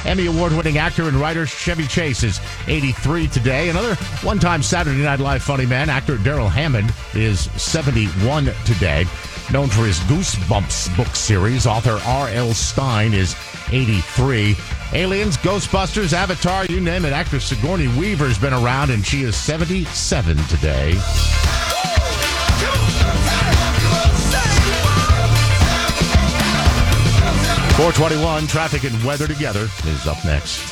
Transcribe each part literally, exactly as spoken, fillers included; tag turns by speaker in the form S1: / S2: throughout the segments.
S1: Emmy Award-winning actor and writer Chevy Chase is eighty-three today. Another one-time Saturday Night Live funny man, actor Daryl Hammond, is seventy-one today. Known for his Goosebumps book series, author R L. Stine is eighty-three. Aliens, Ghostbusters, Avatar, you name it. Actress Sigourney Weaver has been around, and she is seventy-seven today. four twenty-one, traffic and weather together is up next.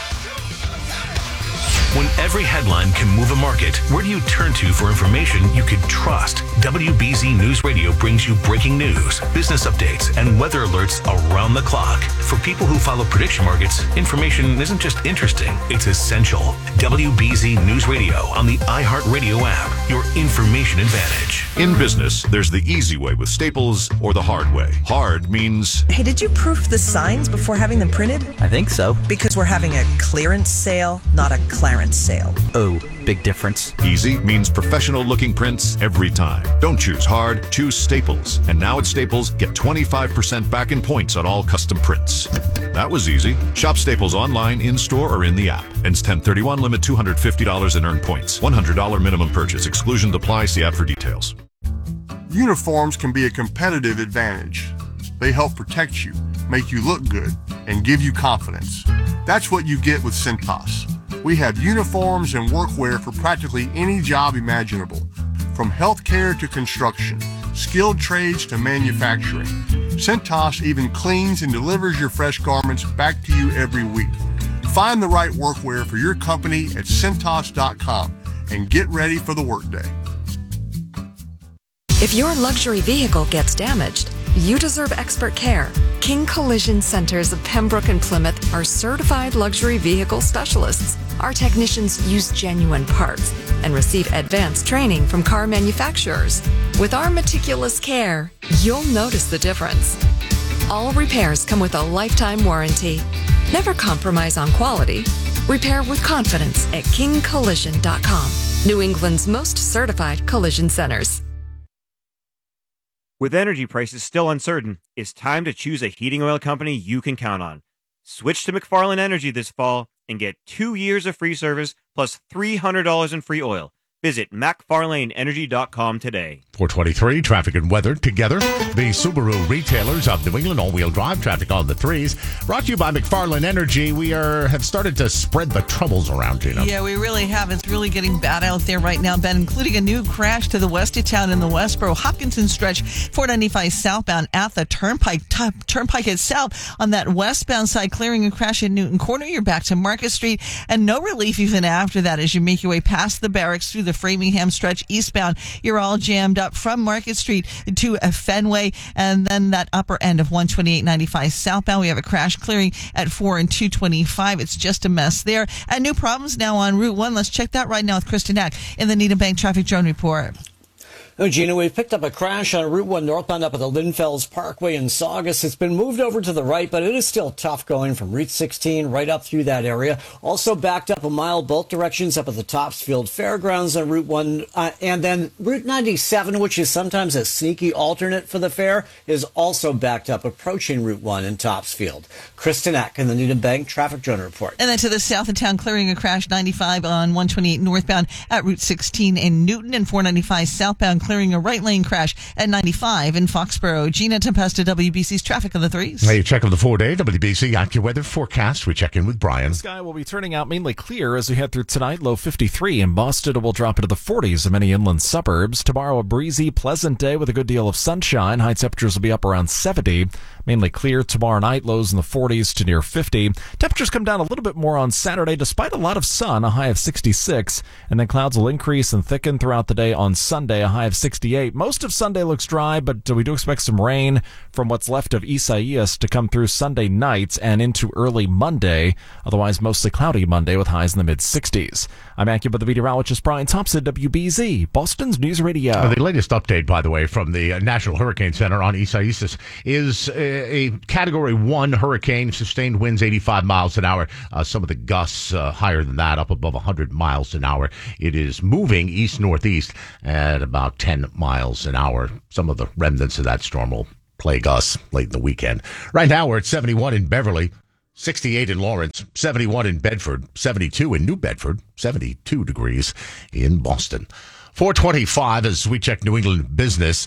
S2: When every headline can move a market, where do you turn to for information you can trust? W B Z News Radio brings you breaking news, business updates, and weather alerts around the clock. For people who follow prediction markets, information isn't just interesting, it's essential. W B Z News Radio on the iHeartRadio app, your information advantage.
S3: In business, there's the easy way with Staples or the hard way. Hard means...
S4: Hey, did you proof the signs before having them printed?
S5: I think so.
S4: Because we're having a clearance sale, not a Clarence sale.
S5: Oh, big difference.
S3: Easy means professional-looking prints every time. Don't choose hard, choose Staples. And now at Staples, get twenty-five percent back in points on all custom prints. That was easy. Shop Staples online, in-store, or in the app. Ends ten thirty-one, limit two hundred fifty dollars in earned points. one hundred dollars minimum purchase. Exclusion apply. See app for details.
S6: Uniforms can be a competitive advantage. They help protect you, make you look good, and give you confidence. That's what you get with Cintas. We have uniforms and workwear for practically any job imaginable, from healthcare to construction, skilled trades to manufacturing. Cintas even cleans and delivers your fresh garments back to you every week. Find the right workwear for your company at Cintas dot com and get ready for the workday.
S7: If your luxury vehicle gets damaged, you deserve expert care. King Collision Centers of Pembroke and Plymouth are certified luxury vehicle specialists. Our technicians use genuine parts and receive advanced training from car manufacturers. With our meticulous care, you'll notice the difference. All repairs come with a lifetime warranty. Never compromise on quality. Repair with confidence at king collision dot com. New England's most certified collision centers.
S8: With energy prices still uncertain, it's time to choose a heating oil company you can count on. Switch to McFarland Energy this fall and get two years of free service plus three hundred dollars in free oil. Visit macfarlane energy dot com today.
S1: four twenty-three, traffic and weather together. The Subaru retailers of New England, all-wheel drive traffic on the threes. Brought to you by McFarland Energy. We are have started to spread the troubles around, Gina.
S9: Yeah, we really have. It's really getting bad out there right now, Ben, including a new crash to the west of town in the Westboro Hopkinton stretch, four ninety-five southbound at the Turnpike. T- Turnpike itself on that westbound side, clearing a crash in Newton Corner. You're back to Market Street, and no relief even after that as you make your way past the barracks through the Framingham stretch eastbound. You're all jammed up from Market Street to Fenway, and then that upper end of one twenty-eight ninety-five southbound. We have a crash clearing at four and two twenty-five. It's just a mess there. And new problems now on Route one. Let's check that right now with Kristen Eck in the Needham Bank Traffic Drone Report.
S10: Oh, Gina, we've picked up a crash on Route one northbound up at the Linfells Parkway in Saugus. It's been moved over to the right, but it is still tough going from Route sixteen right up through that area. Also backed up a mile both directions up at the Topsfield Fairgrounds on Route one. Uh, and then Route ninety-seven, which is sometimes a sneaky alternate for the fair, is also backed up approaching Route one in Topsfield. Kristen Eck in the Needham Bank Traffic Drone Report.
S9: And then to the south of town, clearing a crash ninety-five on one twenty-eight northbound at Route sixteen in Newton, and four ninety-five southbound clearing a right lane crash at ninety-five in Foxborough. Gina Tempesta, W B C's traffic on the threes.
S1: Hey, check of the four-day W B C AccuWeather forecast. We check in with Brian.
S11: The sky will be turning out mainly clear as we head through tonight. Low fifty-three in Boston. It will drop into the forties in many inland suburbs. Tomorrow, a breezy, pleasant day with a good deal of sunshine. High temperatures will be up around seventy. Mainly clear tomorrow night. Lows in the forties to near fifty. Temperatures come down a little bit more on Saturday, despite a lot of sun, a high of sixty-six. And then clouds will increase and thicken throughout the day on Sunday, a high of sixty-eight. Most of Sunday looks dry, but we do expect some rain from what's left of Isaias to come through Sunday night and into early Monday. Otherwise, mostly cloudy Monday with highs in the mid-sixties. I'm AccuWeather meteorologist Brian Thompson, W B Z, Boston's News Radio.
S1: Uh, the latest update, by the way, from the National Hurricane Center on Isaias is a, a Category one hurricane, sustained winds eighty-five miles an hour. Uh, some of the gusts uh, higher than that, up above one hundred miles an hour. It is moving east-northeast at about ten miles an hour. Some of the remnants of that storm will plague us late in the weekend. Right now, we're at seventy-one in Beverly. sixty-eight in Lawrence, seventy-one in Bedford, seventy-two in New Bedford, seventy-two degrees in Boston. four twenty-five as we check New England business.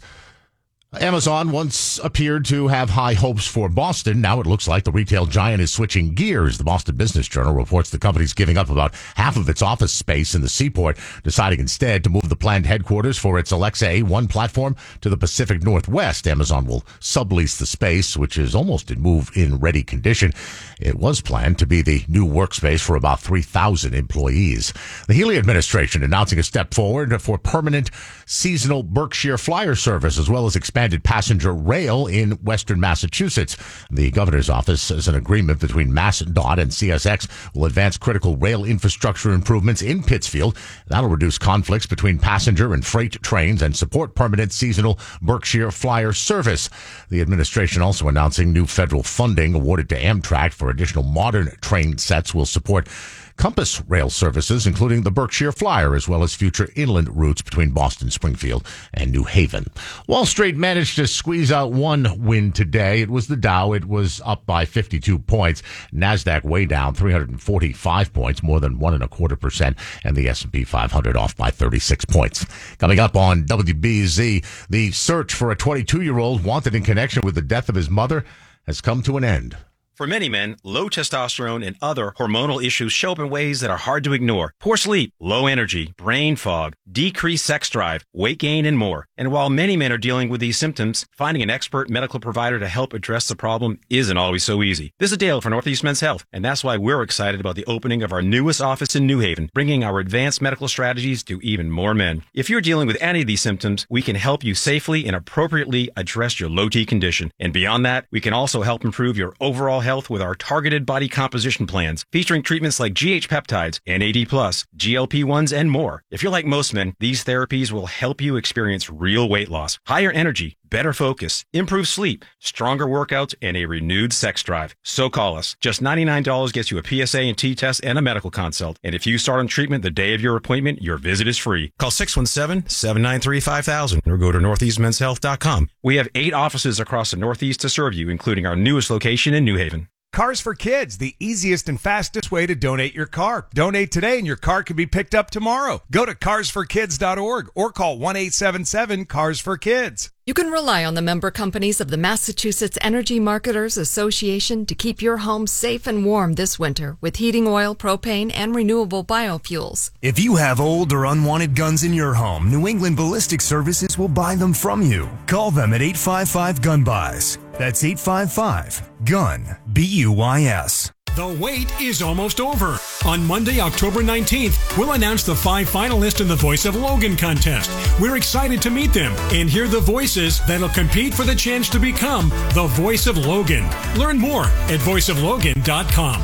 S1: Amazon once appeared to have high hopes for Boston. Now it looks like the retail giant is switching gears. The Boston Business Journal reports the company's giving up about half of its office space in the Seaport, deciding instead to move the planned headquarters for its Alexa A one platform to the Pacific Northwest. Amazon will sublease the space, which is almost in move-in ready condition. It was planned to be the new workspace for about three thousand employees. The Healy administration announcing a step forward for permanent seasonal Berkshire Flyer service, as well as expanded passenger rail in western Massachusetts. The governor's office says an agreement between MassDOT and C S X will advance critical rail infrastructure improvements in Pittsfield. That'll reduce conflicts between passenger and freight trains and support permanent seasonal Berkshire Flyer service. The administration also announcing new federal funding awarded to Amtrak for additional modern train sets will support Compass rail services, including the Berkshire Flyer, as well as future inland routes between Boston, Springfield, and New Haven. Wall Street managed to squeeze out one win today. It was the Dow. It was up by fifty-two points. NASDAQ way down three hundred forty-five points, more than one and a quarter percent, and the S and P five hundred off by thirty-six points. Coming up on W B Z, the search for a twenty-two-year-old wanted in connection with the death of his mother has come to an end.
S5: For many men, low testosterone and other hormonal issues show up in ways that are hard to ignore. Poor sleep, low energy, brain fog, decreased sex drive, weight gain, and more. And while many men are dealing with these symptoms, finding an expert medical provider to help address the problem isn't always so easy. This is Dale for Northeast Men's Health, and that's why we're excited about the opening of our newest office in New Haven, bringing our advanced medical strategies to even more men. If you're dealing with any of these symptoms, we can help you safely and appropriately address your low T condition. And beyond that, we can also help improve your overall health with our targeted body composition plans, featuring treatments like G H peptides, N A D plus, G L P ones, and more. If you're like most men, these therapies will help you experience real weight loss, higher energy, better focus, improved sleep, stronger workouts, and a renewed sex drive. So call us. Just ninety-nine dollars gets you a P S A and T test and a medical consult. And if you start on treatment the day of your appointment, your visit is free. Call six one seven, seven nine three, five thousand or go to northeast men's health dot com. We have eight offices across the Northeast to serve you, including our newest location in New Haven.
S12: Cars for Kids, the easiest and fastest way to donate your car. Donate today and your car can be picked up tomorrow. Go to cars for kids dot org or call one eight seven seven, cars for kids.
S7: You can rely on the member companies of the Massachusetts Energy Marketers Association to keep your home safe and warm this winter with heating oil, propane, and renewable biofuels.
S13: If you have old or unwanted guns in your home, New England Ballistic Services will buy them from you. Call them at eight five five, gun buys. That's eight five five, gun, B U Y S.
S14: The wait is almost over. On Monday, October nineteenth, we'll announce the five finalists in the Voice of Logan contest. We're excited to meet them and hear the voices that'll compete for the chance to become the Voice of Logan. Learn more at voice of logan dot com.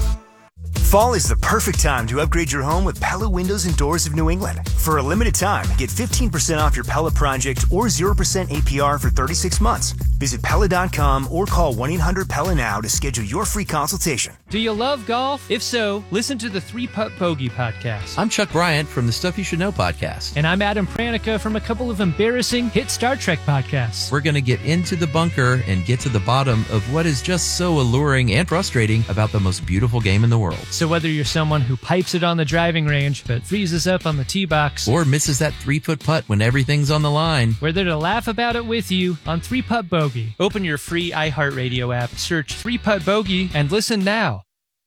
S13: Fall is the perfect time to upgrade your home with Pella Windows and Doors of New England. For a limited time, get fifteen percent off your Pella project or zero percent A P R for thirty-six months. Visit Pella dot com or call one eight hundred Pella now to schedule your free consultation.
S15: Do you love golf? If so, listen to the Three Putt Bogey podcast.
S16: I'm Chuck Bryant from the Stuff You Should Know podcast.
S15: And I'm Adam Pranica from a couple of embarrassing hit Star Trek podcasts.
S16: We're going to get into the bunker and get to the bottom of what is just so alluring and frustrating about the most beautiful game in the world.
S15: So whether you're someone who pipes it on the driving range but freezes up on the tee box,
S16: or misses that three-foot putt when everything's on the line,
S15: we're there to laugh about it with you on Three Putt Bogey. Open your free iHeartRadio app, search Three Putt Bogey, and listen now.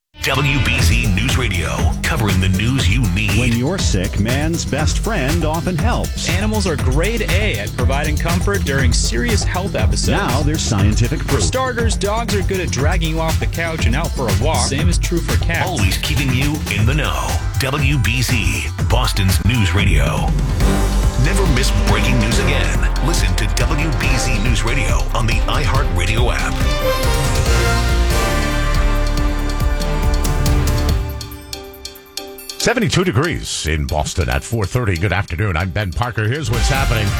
S2: W B Z News Radio, covering the news you need.
S17: When you're sick, man's best friend often helps.
S18: Animals are grade A at providing comfort during serious health episodes.
S17: Now there's scientific proof.
S18: For starters, dogs are good at dragging you off the couch and out for a walk. Same is true for cats.
S2: Always keeping you in the know. W B Z, Boston's News Radio. Never miss breaking news again. Listen to W B Z News Radio on the iHeartRadio app.
S1: seventy-two degrees in Boston at four thirty. Good afternoon. I'm Ben Parker. Here's what's happening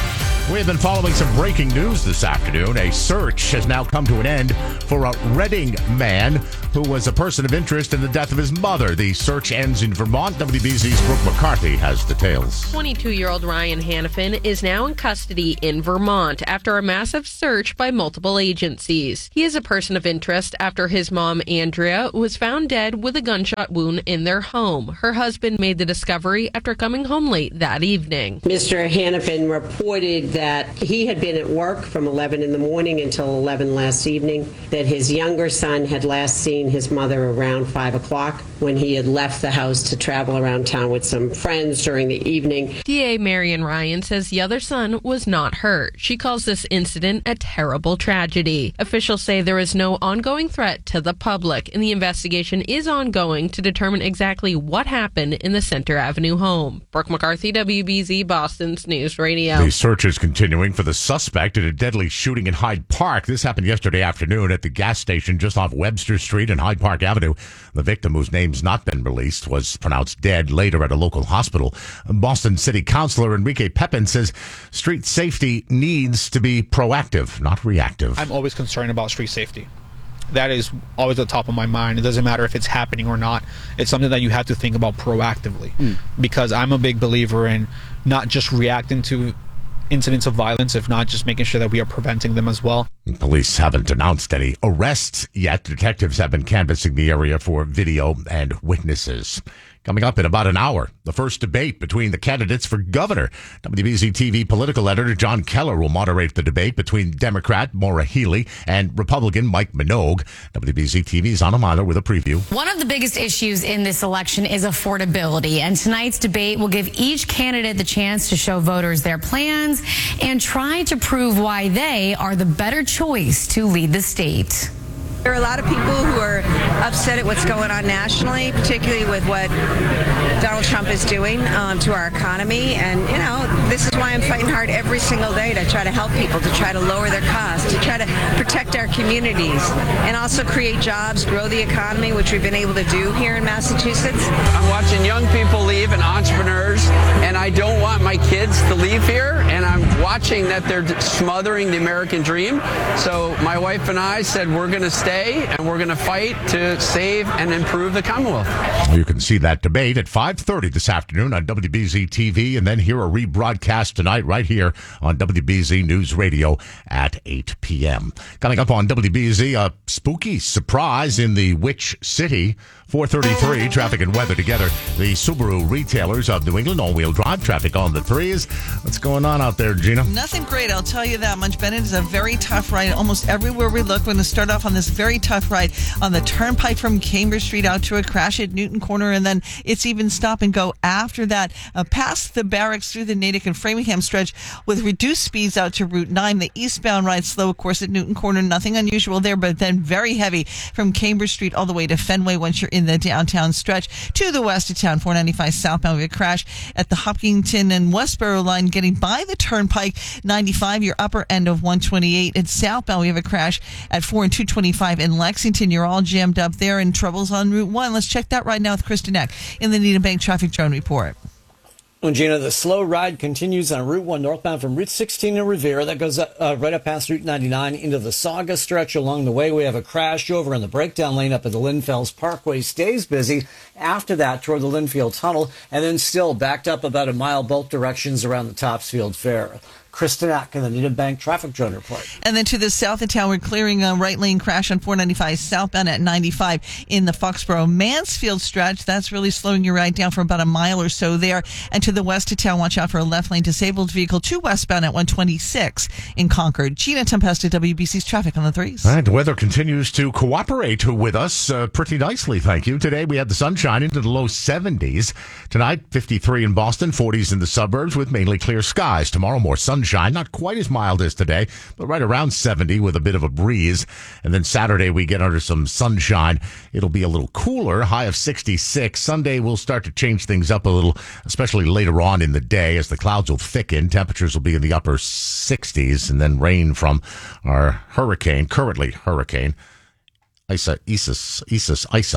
S1: We have been following some breaking news this afternoon. A search has now come to an end for a Reading man who was a person of interest in the death of his mother. The search ends in Vermont. W B Z's Brooke McCarthy has details.
S19: twenty-two-year-old Ryan Hannafin is now in custody in Vermont after a massive search by multiple agencies. He is a person of interest after his mom, Andrea, was found dead with a gunshot wound in their home. Her husband made the discovery after coming home late that evening.
S20: Mister Hannafin reported that he had been at work from eleven in the morning until eleven last evening, that his younger son had last seen his mother around five o'clock when he had left the house to travel around town with some friends during the evening.
S19: D A Marion Ryan says the other son was not hurt. She calls this incident a terrible tragedy. Officials say there is no ongoing threat to the public, and the investigation is ongoing to determine exactly what happened in the Center Avenue home. Brooke McCarthy, W B Z Boston's News Radio.
S1: The search is continuing for the suspect in a deadly shooting in Hyde Park. This happened yesterday afternoon at the gas station just off Webster Street and Hyde Park Avenue. The victim, whose name's not been released, was pronounced dead later at a local hospital. Boston City Councilor Enrique Pepin says street safety needs to be proactive, not reactive.
S21: I'm always concerned about street safety. That is always at the top of my mind. It doesn't matter if it's happening or not. It's something that you have to think about proactively, mm. because I'm a big believer in not just reacting to incidents of violence, if not just making sure that we are preventing them as well.
S1: Police haven't announced any arrests yet. Detectives have been canvassing the area for video and witnesses. Coming up in about an hour, the first debate between the candidates for governor. W B Z T V political editor John Keller will moderate the debate between Democrat Maura Healey and Republican Mike Minogue. W B Z T V's Anna Myler with a preview.
S22: One of the biggest issues in this election is affordability, and tonight's debate will give each candidate the chance to show voters their plans and try to prove why they are the better choice to lead the state.
S23: There are a lot of people who are upset at what's going on nationally, particularly with what Donald Trump is doing um, to our economy. And, you know, this is why I'm fighting hard every single day to try to help people, to try to lower their costs, to try to protect our communities, and also create jobs, grow the economy, which we've been able to do here in Massachusetts.
S24: I'm watching young people leave and entrepreneurs, and I don't want my kids to leave here, and I'm watching that they're smothering the American dream. So my wife and I said we're going to stay and we're going to fight to save and improve the Commonwealth.
S1: You can see that debate at five thirty this afternoon on W B Z T V, and then hear a rebroadcast tonight right here on W B Z News Radio at eight p.m. Coming up on W B Z, a spooky surprise in the Witch City. four thirty-three, traffic and weather together. The Subaru retailers of New England, all-wheel drive traffic on the threes. What's going on out there, Gina?
S9: Nothing great, I'll tell you that much, Bennett. It's a very tough ride almost everywhere we look. We're going to start off on this very tough ride on the Turnpike from Cambridge Street out to a crash at Newton Corner, and then it's even stop and go after that, uh, past the barracks through the Natick and Framingham stretch with reduced speeds out to Route nine. The eastbound ride slow, of course, at Newton Corner. Nothing unusual there, but then very heavy from Cambridge Street all the way to Fenway once you're in the downtown stretch. To the west of town, four ninety-five southbound, we have a crash at the Hopkinton and Westboro line getting by the Turnpike. ninety-five, your upper end of one twenty-eight. And southbound, we have a crash at four and two twenty-five in Lexington. You're all jammed up there, and troubles on Route one. Let's check that right now with Kristen Eck in the Needham Bank Traffic Drone Report.
S10: Well, Gina, the slow ride continues on Route one northbound from Route sixteen in Revere. That goes uh, right up past Route ninety-nine into the Sauga stretch. Along the way, we have a crash over in the breakdown lane up at the Linfells Parkway. Stays busy after that toward the Linfield Tunnel, and then still backed up about a mile both directions around the Topsfield Fair. Kristen Ack in the Needham Bank Traffic Drone Report.
S9: And then to the south of town, we're clearing a right lane crash on four ninety-five southbound at ninety-five in the Foxborough-Mansfield stretch. That's really slowing your ride down for about a mile or so there. And to the west of town, watch out for a left lane disabled vehicle to westbound at one twenty-six in Concord. Gina Tempesta, W B C's traffic on the threes.
S1: All right, the weather continues to cooperate with us uh, pretty nicely, thank you. Today we had the sunshine into the low seventies. Tonight, fifty-three in Boston, forties in the suburbs with mainly clear skies. Tomorrow, more sunshine. Not quite as mild as today, but right around seventy with a bit of a breeze. And then Saturday, we get under some sunshine. It'll be a little cooler, high of sixty-six. Sunday, we'll start to change things up a little, especially later on in the day as the clouds will thicken. Temperatures will be in the upper sixties, and then rain from our hurricane, currently hurricane, Isa, Isis, Isis, Isa.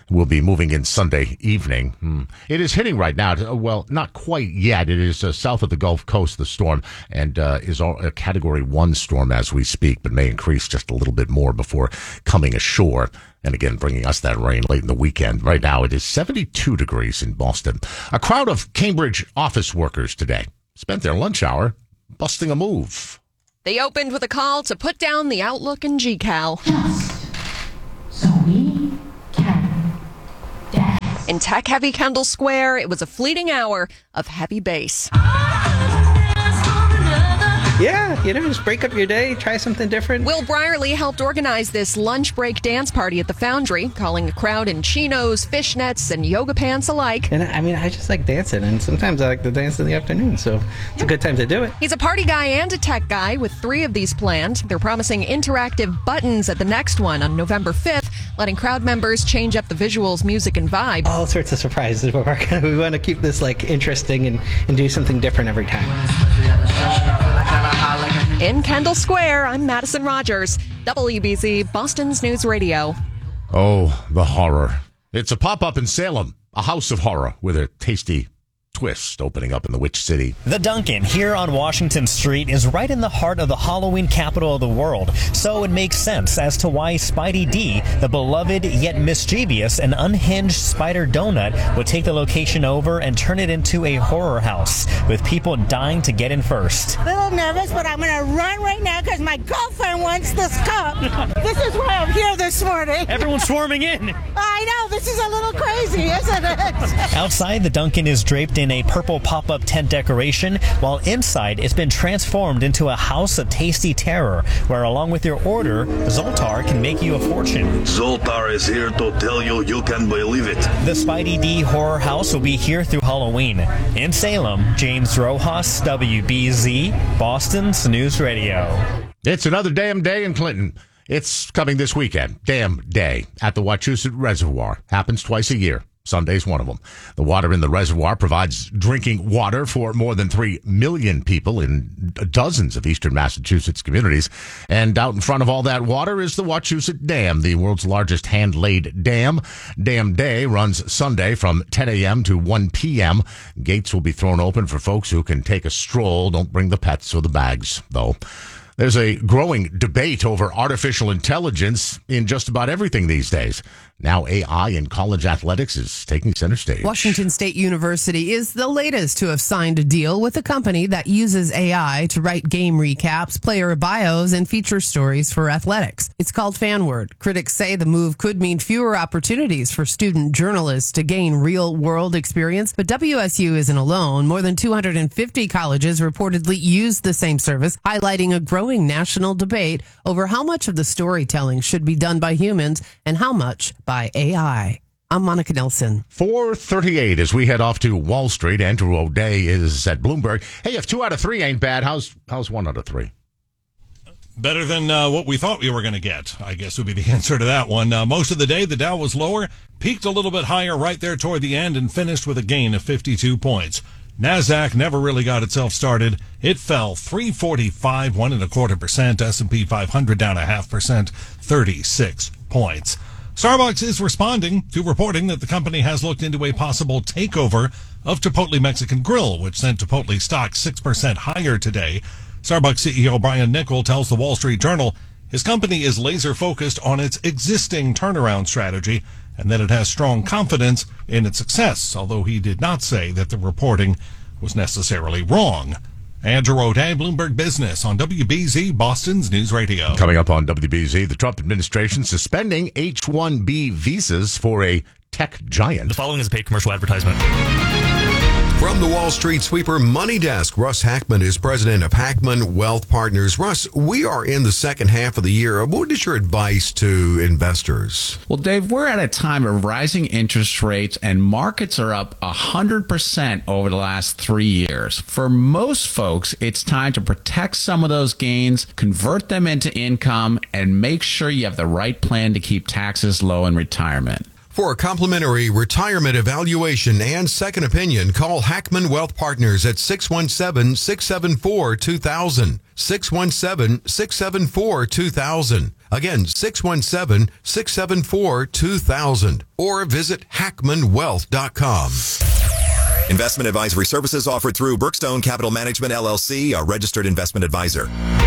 S1: will be moving in Sunday evening. Hmm. It is hitting right now. Well, not quite yet. It is uh, south of the Gulf Coast, the storm, and uh, is a Category one storm as we speak, but may increase just a little bit more before coming ashore. And again, bringing us that rain late in the weekend. Right now, it is seventy-two degrees in Boston. A crowd of Cambridge office workers today spent their lunch hour busting a move.
S3: They opened with a call to put down the Outlook and G Cal.
S4: So we can dance.
S3: In tech-heavy Kendall Square, it was a fleeting hour of heavy bass.
S6: Yeah, you know, just break up your day, try something different.
S3: Will Brierly helped organize this lunch break dance party at the Foundry, calling a crowd in chinos, fishnets, and yoga pants alike.
S6: And I mean, I just like dancing, and sometimes I like to dance in the afternoon, so it's a good time to do it.
S3: He's a party guy and a tech guy with three of these planned. They're promising interactive buttons at the next one on November fifth, letting crowd members change up the visuals, music, and vibe.
S6: All sorts of surprises. But we're, we want to keep this like interesting and, and do something different every time.
S3: In Kendall Square, I'm Madison Rogers, W B Z, Boston's News Radio.
S1: Oh, the horror. It's a pop-up in Salem, a house of horror with a tasty twist opening up in the Witch City.
S8: The Dunkin' here on Washington Street is right in the heart of the Halloween capital of the world, so it makes sense as to why Spidey D, the beloved yet mischievous and unhinged Spider Donut, would take the location over and turn it into a horror house, with people dying to get in first.
S25: A little nervous, but I'm going to run right now because my girlfriend wants this cup. This is why I'm here this morning.
S8: Everyone's swarming in.
S25: I know, this is a little crazy, isn't it?
S8: Outside, the Dunkin' is draped in a purple pop-up tent decoration, while inside it's been transformed into a house of tasty terror, where along with your order, Zoltar can make you a fortune.
S26: Zoltar is here to tell you you can believe it.
S8: The Spidey D Horror House will be here through Halloween. In Salem, James Rojas, W B Z, Boston's News Radio.
S1: It's another damn day in Clinton. It's coming this weekend. Damn Day at the Wachusett Reservoir. Happens twice a year. Sunday's one of them. The water in the reservoir provides drinking water for more than three million people in dozens of eastern Massachusetts communities. And out in front of all that water is the Wachusett Dam, the world's largest hand-laid dam. Dam Day runs Sunday from ten a.m. to one p.m. Gates will be thrown open for folks who can take a stroll. Don't bring the pets or the bags, though. There's a growing debate over artificial intelligence in just about everything these days. Now A I in college athletics is taking center stage.
S27: Washington State University is the latest to have signed a deal with a company that uses A I to write game recaps, player bios, and feature stories for athletics. It's called FanWord. Critics say the move could mean fewer opportunities for student journalists to gain real-world experience, but W S U isn't alone. More than two hundred fifty colleges reportedly use the same service, highlighting a growing national debate over how much of the storytelling should be done by humans and how much by A I. I'm Monica Nelson.
S1: four thirty-eight as we head off to Wall Street. Andrew O'Day is at Bloomberg. Hey, if two out of three ain't bad, how's how's one out of three?
S28: Better than uh, what we thought we were going to get, I guess would be the answer to that one. Uh, most of the day, the Dow was lower, peaked a little bit higher right there toward the end, and finished with a gain of fifty-two points. NASDAQ never really got itself started. It fell three forty-five, one and a quarter percent. S and P five hundred down a half percent, thirty-six points. Starbucks is responding to reporting that the company has looked into a possible takeover of Chipotle Mexican Grill, which sent Chipotle stock six percent higher today. Starbucks C E O Brian Niccol tells the Wall Street Journal his company is laser focused on its existing turnaround strategy and that it has strong confidence in its success, although he did not say that the reporting was necessarily wrong. Andrew O'Day, Bloomberg Business on W B Z, Boston's News Radio.
S1: Coming up on W B Z, the Trump administration suspending H one B visas for a tech giant.
S29: The following is a paid commercial advertisement.
S30: From the Wall Street Sweeper Money Desk, Russ Hackman is president of Hackman Wealth Partners. Russ, we are in the second half of the year. What is your advice to investors?
S31: Well, Dave, we're at a time of rising interest rates and markets are up one hundred percent over the last three years. For most folks, it's time to protect some of those gains, convert them into income, and make sure you have the right plan to keep taxes low in retirement.
S30: For a complimentary retirement evaluation and second opinion, call Hackman Wealth Partners at six one seven, six seven four, two thousand. six one seven, six seven four, two thousand. Again, six one seven, six seven four, two thousand or visit hackman wealth dot com.
S5: Investment advisory services offered through Brookstone Capital Management, L L C, a registered investment advisor.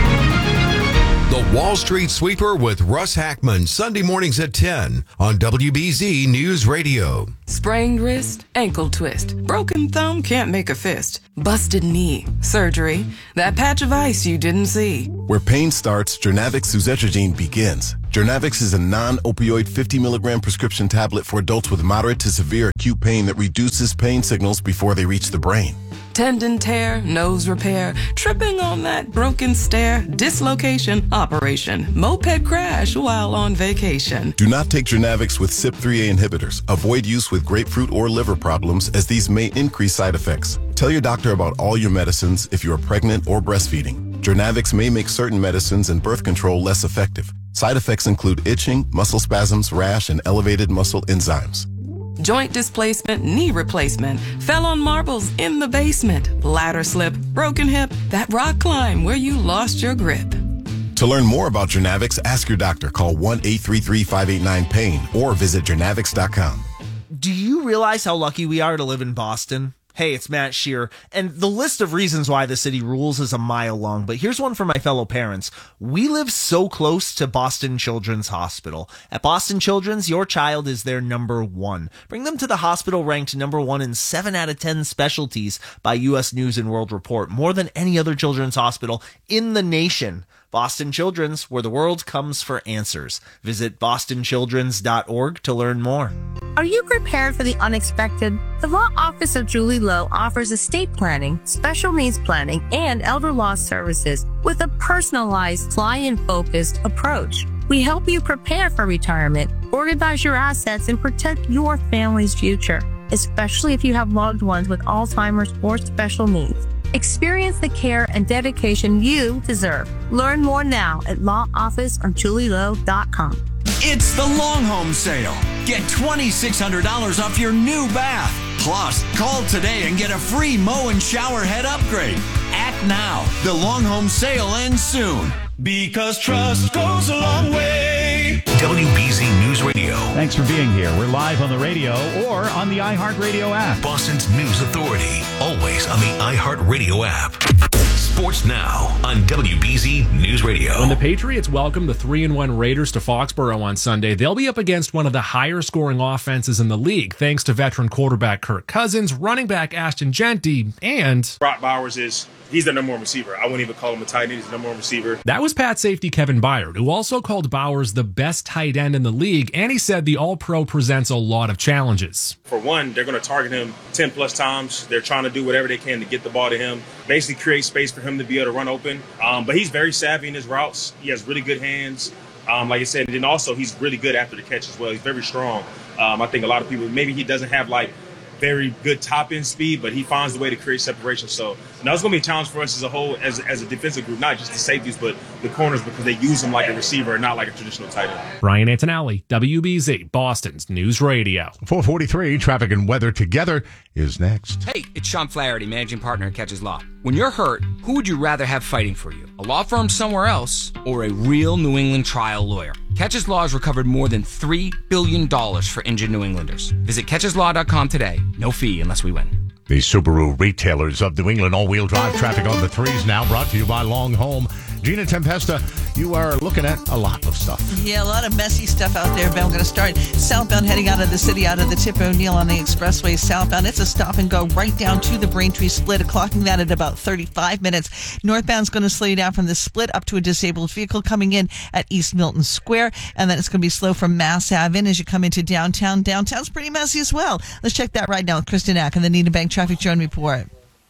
S30: The Wall Street Sweeper with Russ Hackman, Sunday mornings at ten on W B Z News Radio.
S7: Sprained wrist, ankle twist, broken thumb, can't make a fist, busted knee, surgery, that patch of ice you didn't see.
S11: Where pain starts, Jernavix suzetrigine begins. Jernavix is a non-opioid fifty milligram prescription tablet for adults with moderate to severe acute pain that reduces pain signals before they reach the brain.
S7: Tendon tear, nose repair, tripping on that broken stair, dislocation, operation, moped crash while on vacation.
S11: Do not take Jernavix with C Y P three A inhibitors. Avoid use with grapefruit or liver problems, as these may increase side effects. Tell your doctor about all your medicines if you are pregnant or breastfeeding. Jernavix may make certain medicines and birth control less effective. Side effects include itching, muscle spasms, rash, and elevated muscle enzymes.
S7: Joint displacement, knee replacement, fell on marbles in the basement, ladder slip, broken hip, that rock climb where you lost your grip.
S11: To learn more about Jernavix, ask your doctor. Call one eight three three, five eight nine, pain or visit jernavix dot com.
S12: Do you realize how lucky we are to live in Boston? Hey, it's Matt Shear, and the list of reasons why the city rules is a mile long, but here's one for my fellow parents. We live so close to Boston Children's Hospital. At Boston Children's, your child is their number one. Bring them to the hospital ranked number one in seven out of ten specialties by U S News and World Report, more than any other children's hospital in the nation. Boston Children's, where the world comes for answers. Visit boston children's dot org to learn more.
S13: Are you prepared for the unexpected? The Law Office of Julie Lowe offers estate planning, special needs planning, and elder law services with a personalized, client-focused approach. We help you prepare for retirement, organize your assets, and protect your family's future, especially if you have loved ones with Alzheimer's or special needs. Experience the care and dedication you deserve. Learn more now at law office of julie lowe dot com.
S14: It's the Long Home Sale. Get twenty-six hundred dollars off your new bath. Plus, call today and get a free mow and shower head upgrade. Act now. The Long Home Sale ends soon. Because trust goes a long way.
S2: W B Z News Radio.
S15: Thanks for being here. We're live on the radio or on the iHeartRadio app.
S2: Boston's News Authority. Always on the iHeartRadio app. Sports Now on W B Z News Radio.
S16: When the Patriots welcome the three and one Raiders to Foxborough on Sunday, they'll be up against one of the higher scoring offenses in the league, thanks to veteran quarterback Kirk Cousins, running back Ashton Genty, and
S17: Brock Bowers is he's the number one receiver. I wouldn't even call him a tight end. He's the number one receiver.
S16: That was Pat safety Kevin Byard, who also called Bowers the best tight end in the league, and he said the All-Pro presents a lot of challenges.
S17: For one, they're going to target him ten plus times. They're trying to do whatever they can to get the ball to him, basically create space for him to be able to run open. Um, but he's very savvy in his routes. He has really good hands. Um, like I said, and then also he's really good after the catch as well. He's very strong. Um, I think a lot of people, maybe he doesn't have like very good top end speed, but he finds the way to create separation. So now it's going to be a challenge for us as a whole, as, as a defensive group, not just the safeties, but the corners, because they use him like a receiver and not like a traditional tight end.
S16: Brian Antonelli, W B Z, Boston's News Radio.
S1: four forty-three, traffic and weather together is next.
S18: Hey, it's Sean Flaherty, managing partner at Catches Law. When you're hurt, who would you rather have fighting for you? A law firm somewhere else or a real New England trial lawyer? Catches Law has recovered more than three billion dollars for injured New Englanders. Visit catches law dot com today. No fee unless we win.
S1: The Subaru retailers of New England all-wheel drive traffic on the threes now, brought to you by Long Home. Gina Tempesta, you are looking at a lot of stuff.
S9: Yeah, a lot of messy stuff out there, Ben. We're going to start southbound, heading out of the city, out of the Tip O'Neill on the expressway southbound. It's a stop and go right down to the Braintree split, clocking that at about thirty-five minutes. Northbound's going to slow you down from the split up to a disabled vehicle coming in at East Milton Square, and then it's going to be slow from Mass Ave in as you come into downtown. Downtown's pretty messy as well. Let's check that right now with Kristen Ack and the Needham Bank Traffic Drone Report.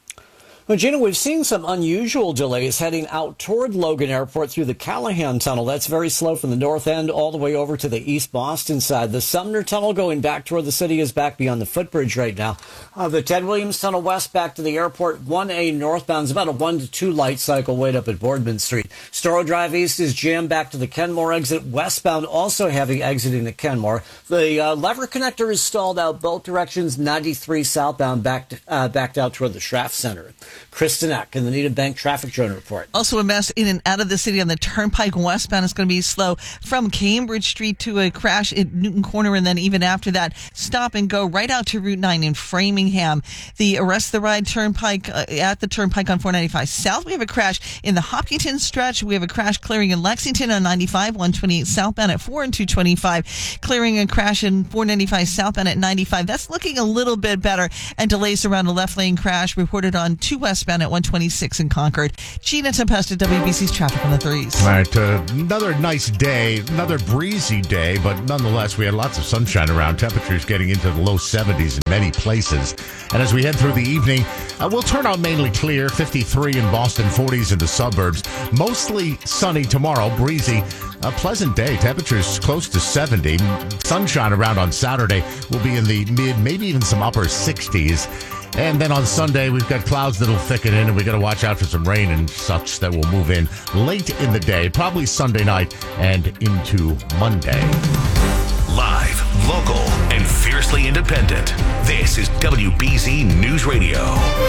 S10: Well, Gina, we've seen some unusual delays heading out toward Logan Airport through the Callahan Tunnel. That's very slow from the north end all the way over to the East Boston side. The Sumner Tunnel going back toward the city is back beyond the footbridge right now. Uh, the Ted Williams Tunnel west back to the airport, one A northbound is about a one to two light cycle wait up at Boardman Street. Storrow Drive East is jammed back to the Kenmore exit. Westbound also heavy exiting at Kenmore. The uh, lever connector is stalled out both directions. ninety-three southbound backed, uh, backed out toward the Schraff Center. Kristen Eck in the Needham Bank Traffic Drone Report.
S9: Also a mess in and out of the city on the Turnpike westbound. It's going to be slow from Cambridge Street to a crash at Newton Corner, and then even after that, stop and go right out to Route nine in Framingham. The Arrest the Ride Turnpike uh, at the Turnpike on four ninety-five South. We have a crash in the Hopkinton stretch. We have a crash clearing in Lexington on ninety-five, one twenty-eight southbound at four and two twenty-five. Clearing a crash in four ninety-five southbound at ninety-five. That's looking a little bit better. And delays around a left lane crash reported on two westbound at one twenty-six in Concord. Gina Tempesta, W B C's traffic on the threes.
S1: All right, uh, another nice day, another breezy day, but nonetheless, we had lots of sunshine around. Temperatures getting into the low seventies in many places. And as we head through the evening, uh, we'll turn out mainly clear, fifty-three in Boston, forties in the suburbs. Mostly sunny tomorrow, breezy. A pleasant day. Temperatures close to seventy. Sunshine around on Saturday will be in the mid, maybe even some upper sixties. And then on Sunday, we've got clouds that'll thicken in, and we got to watch out for some rain and such that will move in late in the day, probably Sunday night and into Monday.
S2: Live, local, and fiercely independent. This is W B Z News Radio.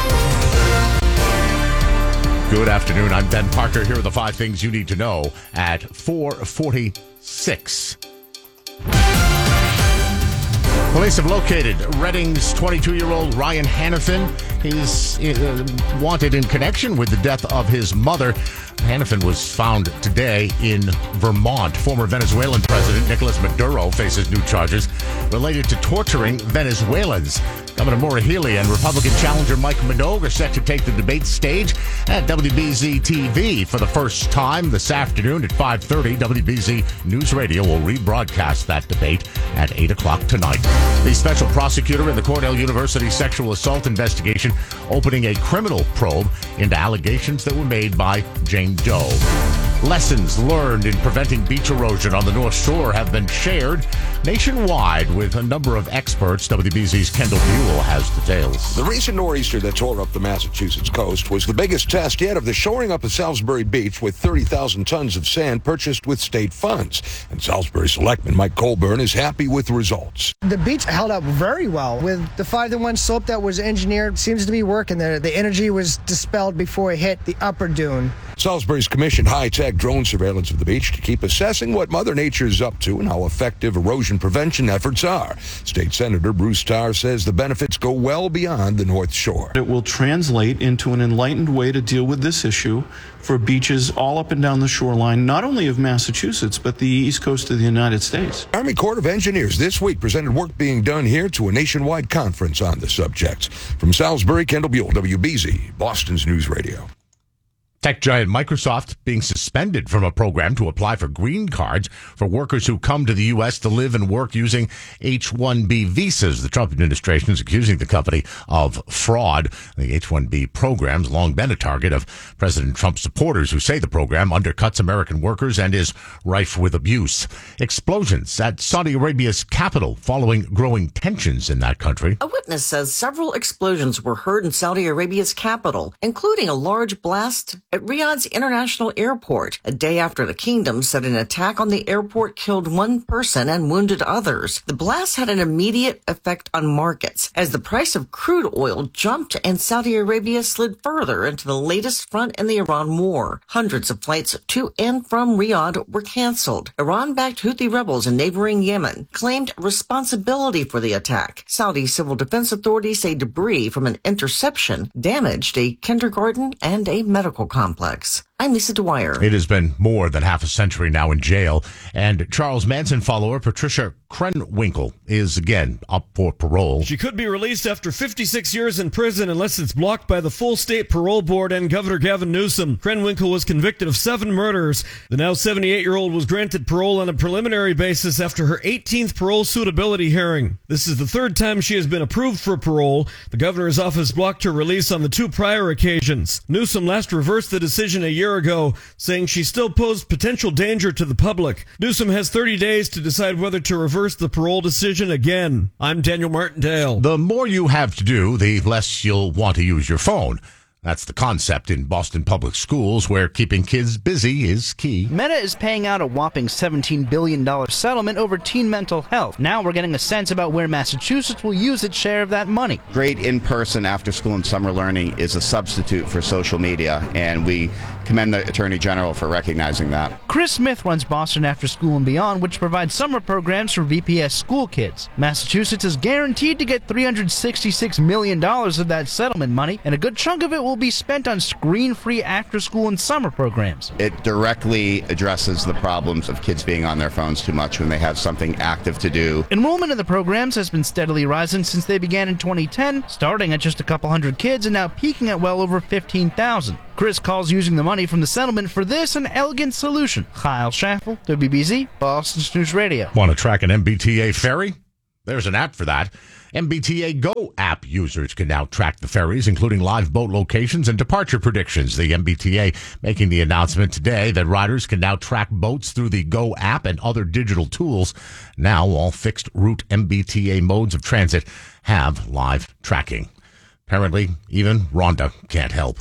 S1: Good afternoon. I'm Ben Parker. Here are the five things you need to know at four forty-six. Police have located Reading's twenty-two-year-old Ryan Hannafin. He's uh, wanted in connection with the death of his mother. Hannafin was found today in Vermont. Former Venezuelan President Nicolas Maduro faces new charges related to torturing Venezuelans. Governor Maura Healey and Republican challenger Mike Minogue are set to take the debate stage at W B Z T V for the first time this afternoon at five thirty. W B Z News Radio will rebroadcast that debate at eight o'clock tonight. The special prosecutor in the Cornell University sexual assault investigation opening a criminal probe into allegations that were made by Jane Doe. Lessons learned in preventing beach erosion on the North Shore have been shared nationwide with a number of experts. W B Z's Kendall Buell has details.
S3: The recent nor'easter that tore up the Massachusetts coast was the biggest test yet of the shoring up of Salisbury Beach with thirty thousand tons of sand purchased with state funds. And Salisbury Selectman Mike Colburn is happy with the results.
S4: The beach held up very well with the five to one slope that was engineered. Seems to be working there. The energy was dispelled before it hit the upper dune.
S3: Salisbury's commissioned high-tech drone surveillance of the beach to keep assessing what Mother Nature is up to and how effective erosion prevention efforts are. State Senator Bruce Tarr says the benefits go well beyond the North Shore.
S6: It will translate into an enlightened way to deal with this issue for beaches all up and down the shoreline, not only of Massachusetts, but the east coast of the United States.
S3: Army Corps of Engineers this week presented work being done here to a nationwide conference on the subject. From Salisbury, Kendall Buell, W B Z, Boston's News Radio.
S1: Tech giant Microsoft being suspended from a program to apply for green cards for workers who come to the U S to live and work using H one B visas. The Trump administration is accusing the company of fraud. The H one B program's long been a target of President Trump's supporters who say the program undercuts American workers and is rife with abuse. Explosions at Saudi Arabia's capital following growing tensions in that country.
S19: A witness says several explosions were heard in Saudi Arabia's capital, including a large blast at Riyadh's International Airport, a day after the kingdom said an attack on the airport killed one person and wounded others. The blast had an immediate effect on markets as the price of crude oil jumped and Saudi Arabia slid further into the latest front in the Iran war. Hundreds of flights to and from Riyadh were canceled. Iran-backed Houthi rebels in neighboring Yemen claimed responsibility for the attack. Saudi civil defense authorities say debris from an interception damaged a kindergarten and a medical complex. Complex. I'm Lisa Dwyer.
S1: It has been more than half a century now in jail, and Charles Manson follower Patricia Krenwinkel is again up for parole.
S20: She could be released after fifty-six years in prison unless it's blocked by the full state parole board and Governor Gavin Newsom. Krenwinkel was convicted of seven murders. The now seventy-eight-year-old was granted parole on a preliminary basis after her eighteenth parole suitability hearing. This is the third time she has been approved for parole. The governor's office blocked her release on the two prior occasions. Newsom last reversed the decision a year ago, saying she still posed potential danger to the public. Newsom has thirty days to decide whether to reverse the parole decision again. I'm Daniel Martindale.
S1: The more you have to do, the less you'll want to use your phone. That's the concept in Boston Public Schools, where keeping kids busy is key.
S8: Meta is paying out a whopping seventeen billion dollars settlement over teen mental health. Now we're getting a sense about where Massachusetts will use its share of that money.
S21: Great in-person after-school and summer learning is a substitute for social media, and we commend the Attorney General for recognizing that.
S8: Chris Smith runs Boston After School and Beyond, which provides summer programs for V P S school kids. Massachusetts is guaranteed to get three hundred sixty-six million dollars of that settlement money, and a good chunk of it will be spent on screen-free after-school and summer programs.
S21: It directly addresses the problems of kids being on their phones too much when they have something active to do.
S8: Enrollment in the programs has been steadily rising since they began in twenty ten, starting at just a couple hundred kids and now peaking at well over fifteen thousand. Chris calls using the money from the settlement for this an elegant solution. Kyle Schaffel, W B Z, Boston News Radio.
S1: Want to track an M B T A ferry? There's an app for that. M B T A Go app users can now track the ferries, including live boat locations and departure predictions. The M B T A making the announcement today that riders can now track boats through the Go app and other digital tools. Now all fixed route M B T A modes of transit have live tracking. Apparently, even Rhonda can't help.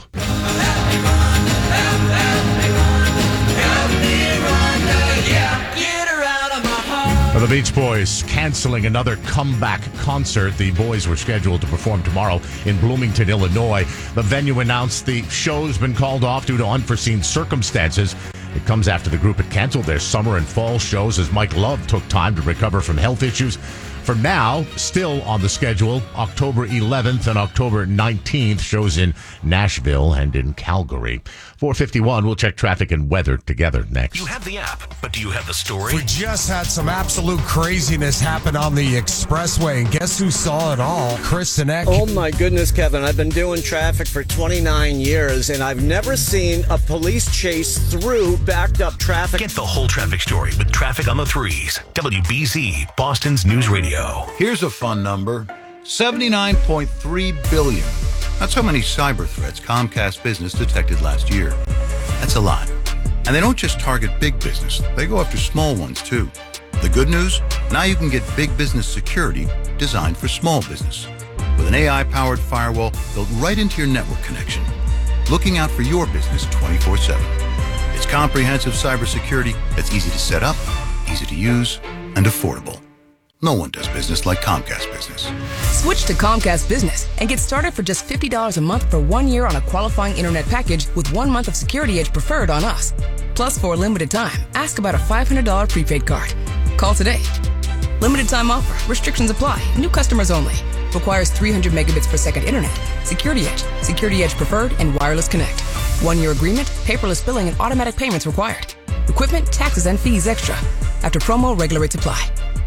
S1: The Beach Boys canceling another comeback concert. The boys were scheduled to perform tomorrow in Bloomington, Illinois. The venue announced the show's been called off due to unforeseen circumstances. It comes after the group had canceled their summer and fall shows as Mike Love took time to recover from health issues. For now, still on the schedule, October eleventh and October nineteenth, shows in Nashville and in Calgary. four fifty-one, we'll check traffic and weather together next.
S2: You have the app, but do you have the story?
S22: We just had some absolute craziness happen on the expressway, and guess who saw it all? Chris Sinek.
S23: Oh my goodness, Kevin. I've been doing traffic for twenty-nine years, and I've never seen a police chase through backed up traffic.
S2: Get the whole traffic story with Traffic on the Threes. W B Z, Boston's News Radio.
S24: Here's a fun number. seventy-nine point three billion. That's how many cyber threats Comcast Business detected last year. That's a lot. And they don't just target big business. They go after small ones, too. The good news? Now you can get big business security designed for small business. With an A I-powered firewall built right into your network connection. Looking out for your business twenty-four seven. It's comprehensive cybersecurity that's easy to set up, easy to use, and affordable. No one does business like Comcast Business.
S25: Switch to Comcast Business and get started for just fifty dollars a month for one year on a qualifying internet package with one month of Security Edge preferred on us. Plus, for a limited time, ask about a five hundred dollars prepaid card. Call today. Limited time offer. Restrictions apply. New customers only. Requires three hundred megabits per second internet. Security Edge. Security Edge preferred and wireless connect. One year agreement, paperless billing and automatic payments required. Equipment, taxes, and fees extra. After promo, regular rates apply.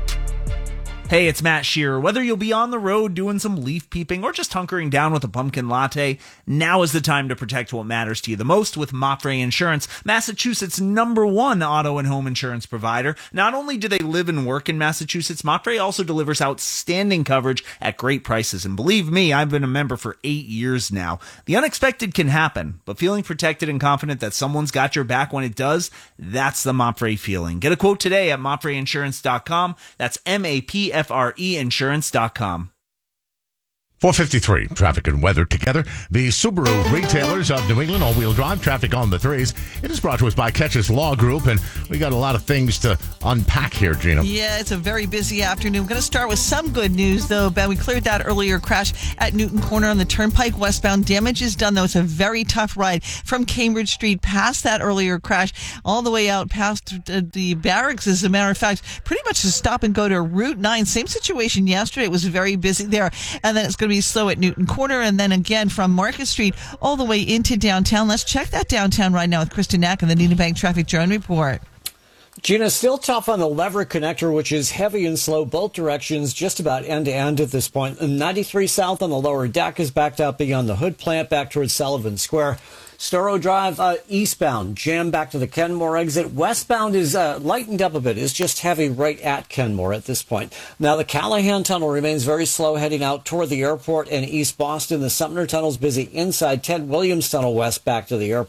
S12: Hey, it's Matt Shearer. Whether you'll be on the road doing some leaf peeping or just hunkering down with a pumpkin latte, now is the time to protect what matters to you the most with Mapfre Insurance, Massachusetts' number one auto and home insurance provider. Not only do they live and work in Massachusetts, Mapfre also delivers outstanding coverage at great prices. And believe me, I've been a member for eight years now. The unexpected can happen, but feeling protected and confident that someone's got your back when it does, that's the Mapfre feeling. Get a quote today at mapfre insurance dot com. That's M A P F R E insurance dot com.
S1: four fifty-three, traffic and weather together. The Subaru retailers of New England, all-wheel drive, traffic on the threes. It is brought to us by Ketch's Law Group, and we got a lot of things to unpack here, Gina.
S9: Yeah, it's a very busy afternoon. I'm going to start with some good news, though, Ben. We cleared that earlier crash at Newton Corner on the Turnpike westbound. Damage is done, though. It's a very tough ride from Cambridge Street past that earlier crash all the way out past the barracks, as a matter of fact. Pretty much to stop and go to Route nine. Same situation yesterday. It was very busy there, and then it's going to be slow at Newton Corner, and then again from Market Street all the way into downtown. Let's check that downtown right now with Kristen Knack and the Nina Bank Traffic Drone Report.
S10: Gina, still tough on the lever connector, which is heavy and slow both directions, just about end to end at this point. ninety-three South on the lower deck is backed up beyond the Hood plant back towards Sullivan Square. Storrow Drive uh, eastbound, jam back to the Kenmore exit. Westbound is uh, lightened up a bit. It's just heavy right at Kenmore at this point. Now, the Callahan Tunnel remains very slow heading out toward the airport and East Boston. The Sumner Tunnel's busy inside Ted Williams Tunnel west back to the airport.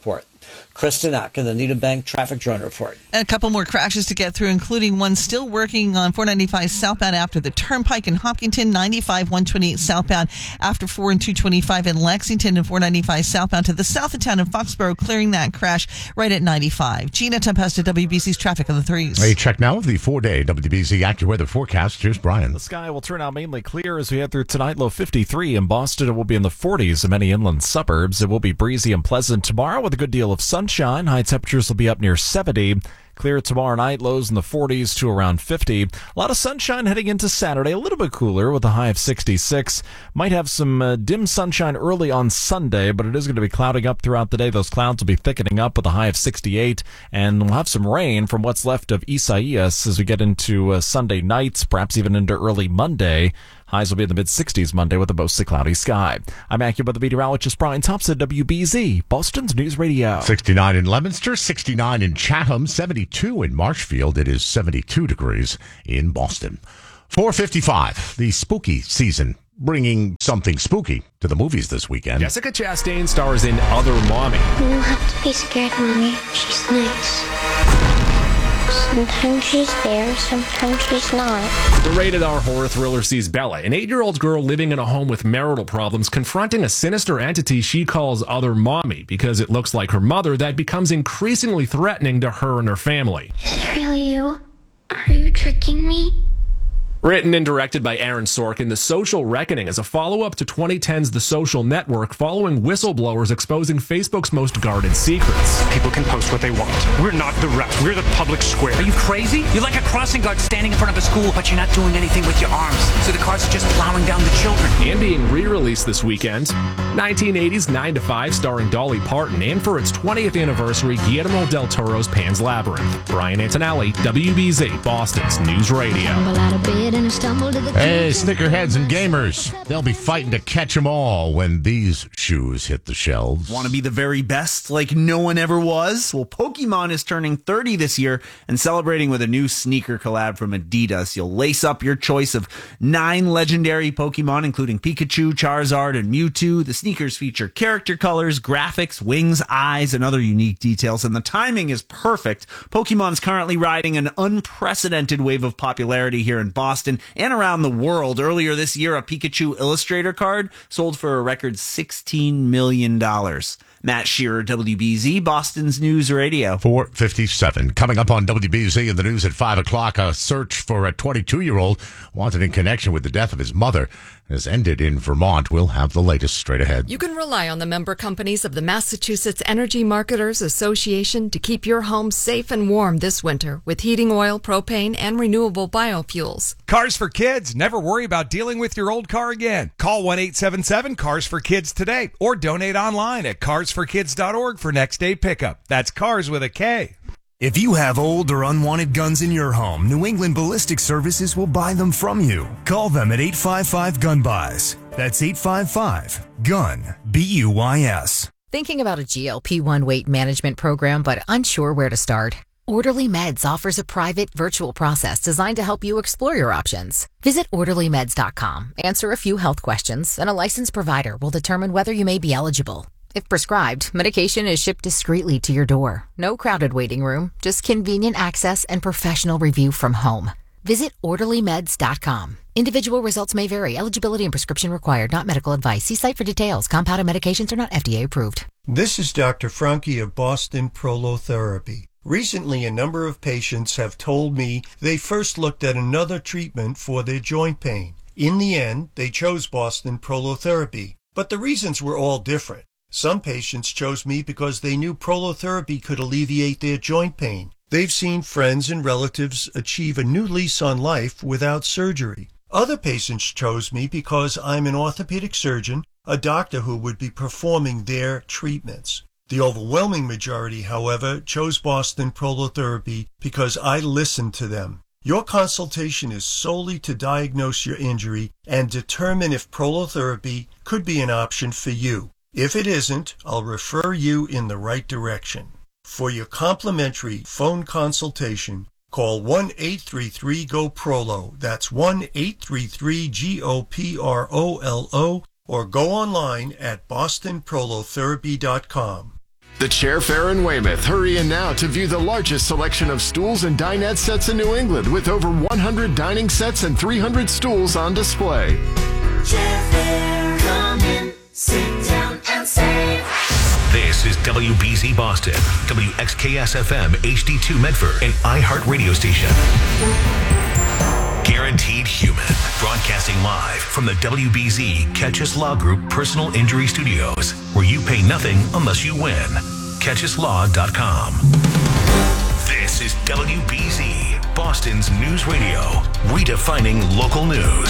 S10: Kristen Eck in the Needham Bank Traffic Drone Report.
S9: And a couple more crashes to get through, including one still working on four ninety-five southbound after the Turnpike in Hopkinton, ninety-five one twenty-eight southbound after four and two twenty-five in Lexington, and four ninety-five southbound to the south of town in Foxborough, clearing that crash right at ninety-five. Gina Tempesta, W B C's traffic on the threes.
S1: A check now of the four-day W B C AccuWeather forecast. Here's Brian.
S5: The sky will turn out mainly clear as we head through tonight. Low fifty-three in Boston. It will be in the forties in many inland suburbs. It will be breezy and pleasant tomorrow with a good deal of sunshine. High temperatures will be up near seventy. Clear tomorrow night, lows in the forties to around fifty. A lot of sunshine heading into Saturday, a little bit cooler with a high of sixty-six. Might have some uh, dim sunshine early on Sunday, but it is going to be clouding up throughout the day. Those clouds will be thickening up with a high of sixty-eight, and we'll have some rain from what's left of Isaias as we get into uh, Sunday nights, perhaps even into early Monday. Highs will be in the mid-sixties Monday with a mostly cloudy sky. I'm AccuWeather meteorologist Brian Thompson, W B Z, Boston's News Radio.
S1: sixty-nine in Leominster, sixty-nine in Chatham, seventy-two in Marshfield. It is seventy-two degrees in Boston. four fifty-five, the spooky season, bringing something spooky to the movies this weekend.
S16: Jessica Chastain stars in Other Mommy.
S7: You don't have to be scared, Mommy. She's nice. Sometimes she's there, sometimes she's not.
S16: The rated R horror thriller sees Bella, an eight-year-old girl living in a home with marital problems, confronting a sinister entity she calls Other Mommy because it looks like her mother that becomes increasingly threatening to her and her family.
S7: Is it really you? Are you tricking me?
S16: Written and directed by Aaron Sorkin, The Social Reckoning is a follow-up to twenty ten's The Social Network, following whistleblowers exposing Facebook's most guarded secrets.
S11: People can post what they want. We're not the rest. We're the public square.
S13: Are you crazy? You're like a crossing guard standing in front of a school, but you're not doing anything with your arms. So the cars are just plowing down the children.
S16: And being re-released this weekend, nineteen eighties nine to five starring Dolly Parton, and for its twentieth anniversary, Guillermo del Toro's Pan's Labyrinth. Brian Antonelli, W B Z, Boston's News Radio.
S1: Hey, snickerheads and gamers. They'll be fighting to catch them all when these shoes hit the shelves.
S12: Want to be the very best like no one ever was? Well, Pokemon is turning thirty this year and celebrating with a new sneaker collab from Adidas. You'll lace up your choice of nine legendary Pokemon, including Pikachu, Charizard, and Mewtwo. The sneakers feature character colors, graphics, wings, eyes, and other unique details, and the timing is perfect. Pokemon's currently riding an unprecedented wave of popularity here in Boston and around the world. Earlier this year, a Pikachu Illustrator card sold for a record sixteen million dollars. Matt Shearer, W B Z, Boston's News Radio.
S1: four fifty-seven. Coming up on W B Z in the news at five o'clock, a search for a twenty-two-year-old wanted in connection with the death of his mother has ended in Vermont. We'll have the latest straight ahead.
S14: You can rely on the member companies of the Massachusetts Energy Marketers Association to keep your home safe and warm this winter with heating oil, propane, and renewable biofuels.
S26: Cars for Kids. Never worry about dealing with your old car again. Call one eight seven seven cars for kids today or donate online at cars for kids dot org for next day pickup. That's cars with a K.
S27: If you have old or unwanted guns in your home, New England Ballistic Services will buy them from you. Call them at eight five five gun buys. That's eight five five gun B U Y S.
S28: Thinking about a G L P one weight management program but unsure where to start? Orderly Meds offers a private virtual process designed to help you explore your options. Visit orderly meds dot com, answer a few health questions, and a licensed provider will determine whether you may be eligible. If prescribed, medication is shipped discreetly to your door. No crowded waiting room, just convenient access and professional review from home. Visit orderly meds dot com. Individual results may vary. Eligibility and prescription required, not medical advice. See site for details. Compounded medications are not F D A approved.
S29: This is Doctor Franke of Boston Prolotherapy. Recently, a number of patients have told me they first looked at another treatment for their joint pain. In the end, they chose Boston Prolotherapy, but the reasons were all different. Some patients chose me because they knew prolotherapy could alleviate their joint pain. They've seen friends and relatives achieve a new lease on life without surgery. Other patients chose me because I'm an orthopedic surgeon, a doctor who would be performing their treatments. The overwhelming majority, however, chose Boston Prolotherapy because I listened to them. Your consultation is solely to diagnose your injury and determine if prolotherapy could be an option for you. If it isn't, I'll refer you in the right direction. For your complimentary phone consultation, call one eight three three G O P R O L O. That's one eight three three G O P R O L O, or go online at boston prolotherapy dot com.
S3: The Chair Fair in Weymouth. Hurry in now to view the largest selection of stools and dinette sets in New England with over one hundred dining sets and three hundred stools on display.
S4: Chair Fair, come in, sit down and save.
S2: This is W B Z Boston, W X K S F M H D two Medford, and iHeart Radio Station. Guaranteed Human, broadcasting live from the W B Z Catch Us Law Group Personal Injury Studios, where you pay nothing unless you win. catch us law dot com. This is W B Z, Boston's news radio, redefining local news.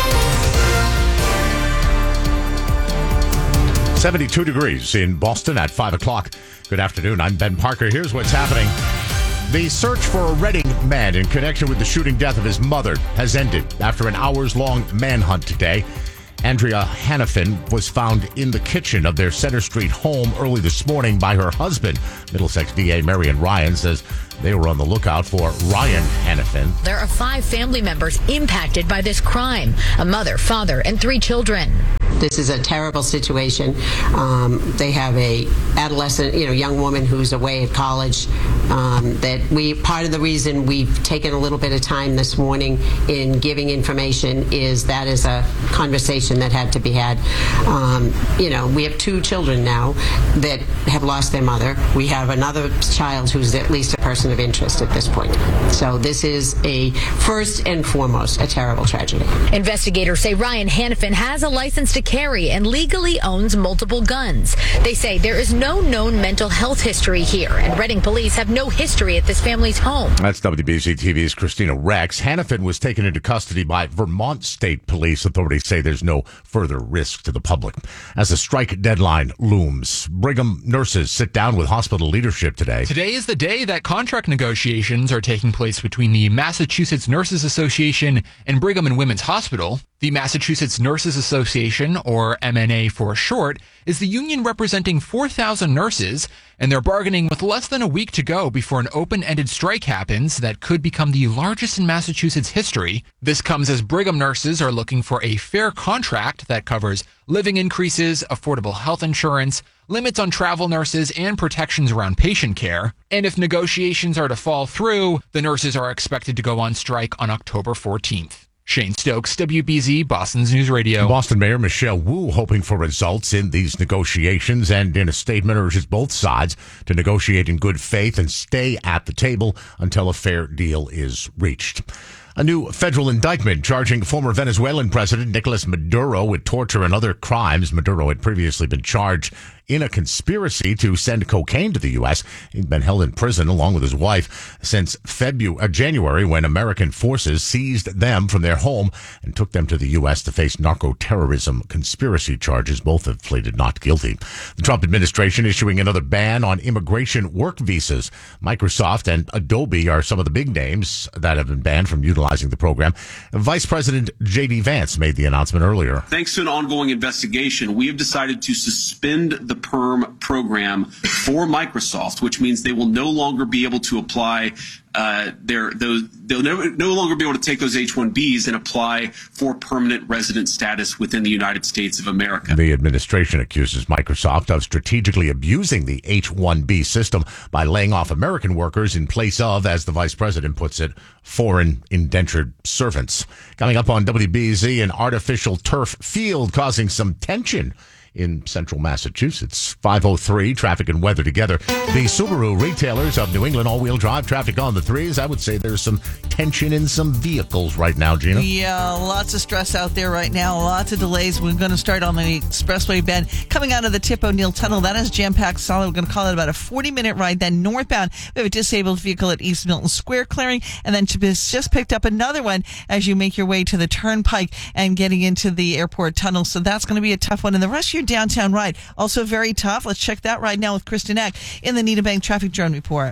S1: seventy-two degrees in Boston at five o'clock. Good afternoon. I'm Ben Parker. Here's what's happening. The search for a Reading man in connection with the shooting death of his mother has ended after an hours-long manhunt today. Andrea Hannafin was found in the kitchen of their Center Street home early this morning by her husband. Middlesex D A Marion Ryan says they were on the lookout for Ryan Hannafin.
S6: There are five family members impacted by this crime, a mother, father, and three children.
S15: This is a terrible situation. Um, they have a adolescent, you know, young woman who's away at college. Um, that we part of the reason we've taken a little bit of time this morning in giving information is that is a conversation that had to be had. Um, you know, we have two children now that have lost their mother. We have another child who's at least a person of interest at this point. So this is a first and foremost a terrible tragedy.
S6: Investigators say Ryan Hannafin has a license to carry and legally owns multiple guns. They say there is no known mental health history here, and Reading police have no history at this family's home.
S1: That's W B Z T V's Christina Rex. Hannafin was taken into custody by Vermont State Police. Authorities say there's no further risk to the public. As the strike deadline looms, Brigham nurses sit down with hospital leadership today.
S17: Today is the day that contract negotiations are taking place between the Massachusetts Nurses Association and Brigham and Women's Hospital. The Massachusetts Nurses Association, or M N A for short, is the union representing four thousand nurses, and they're bargaining with less than a week to go before an open-ended strike happens that could become the largest in Massachusetts history. This comes as Brigham nurses are looking for a fair contract that covers living increases, affordable health insurance, limits on travel nurses, and protections around patient care. And if negotiations are to fall through, the nurses are expected to go on strike on October fourteenth. Shane Stokes, W B Z, Boston's News Radio.
S1: Boston Mayor Michelle Wu hoping for results in these negotiations, and in a statement urges both sides to negotiate in good faith and stay at the table until a fair deal is reached. A new federal indictment charging former Venezuelan President Nicolas Maduro with torture and other crimes. Maduro had previously been charged in a conspiracy to send cocaine to the U S. He'd been held in prison along with his wife since February, uh, January, when American forces seized them from their home and took them to the U S to face narco-terrorism conspiracy charges. Both have pleaded not guilty. The Trump administration issuing another ban on immigration work visas. Microsoft and Adobe are some of the big names that have been banned from utilizing the program. Vice President J D Vance made the announcement earlier.
S18: Thanks to an ongoing investigation, we have decided to suspend the PERM program for Microsoft, which means they will no longer be able to apply uh, their those they'll no, no longer be able to take those H one Bs and apply for permanent resident status within the United States of America.
S1: The administration accuses Microsoft of strategically abusing the H one B system by laying off American workers in place of, as the vice president puts it, foreign indentured servants. Coming up on W B Z, an artificial turf field causing some tension in central Massachusetts. five oh three, traffic and weather together. The Subaru retailers of New England, all-wheel drive traffic on the threes. I would say there's some tension in some vehicles right now, Gina.
S9: Yeah, lots of stress out there right now. Lots of delays. We're going to start on the expressway bend coming out of the Tip O'Neill Tunnel. That is jam-packed solid. We're going to call it about a forty-minute ride. Then northbound, we have a disabled vehicle at East Milton Square clearing, and then just picked up another one as you make your way to the Turnpike and getting into the airport tunnel. So that's going to be a tough one. And the rest of your downtown ride, also very tough. Let's check that right now with Kristen Eck in the Nita Bank Traffic Drone Report.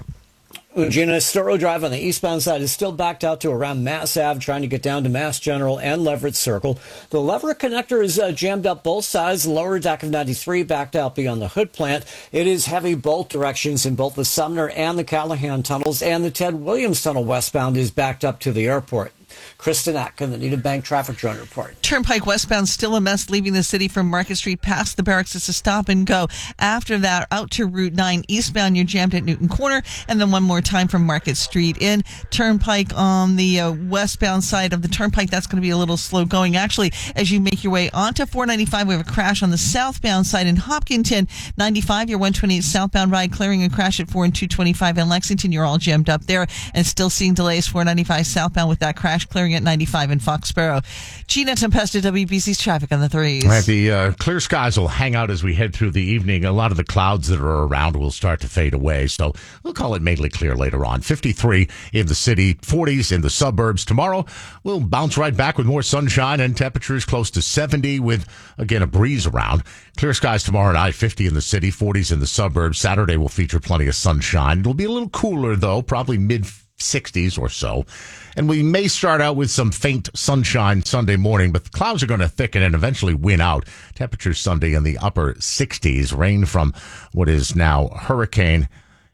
S10: Gina, Storrow Drive on the eastbound side is still backed out to around Mass Ave, trying to get down to Mass General and Leverett Circle. The Leverett connector is uh, jammed up both sides. Lower deck of ninety-three backed out beyond the Hood plant. It is heavy both directions in both the Sumner and the Callahan tunnels, and the Ted Williams Tunnel westbound is backed up to the airport. Kristen Atkin, the Needham Bank Traffic Drone Report.
S9: Turnpike westbound still a mess leaving the city from Market Street past the barracks. It's a stop and go. After that, out to Route nine eastbound, you're jammed at Newton Corner. And then one more time from Market Street in. Turnpike on the uh, westbound side of the Turnpike, that's going to be a little slow going. Actually, as you make your way onto four ninety-five, we have a crash on the southbound side in Hopkinton. ninety-five, your one twenty-eight southbound ride clearing a crash at four and two twenty-five in Lexington. You're all jammed up there and still seeing delays four ninety-five southbound with that crash clearing at ninety-five in Foxborough. Gina Tempesta, W B C's traffic on the threes.
S1: All right, the uh, clear skies will hang out as we head through the evening. A lot of the clouds that are around will start to fade away, so we'll call it mainly clear later on. fifty-three in the city, forties in the suburbs. Tomorrow, we'll bounce right back with more sunshine and temperatures close to seventy with, again, a breeze around. Clear skies tomorrow night, fifty in the city, forties in the suburbs. Saturday will feature plenty of sunshine. It'll be a little cooler, though, probably mid sixties or so. And we may start out with some faint sunshine Sunday morning, but the clouds are going to thicken and eventually win out. Temperatures Sunday in the upper sixties. Rain from what is now Hurricane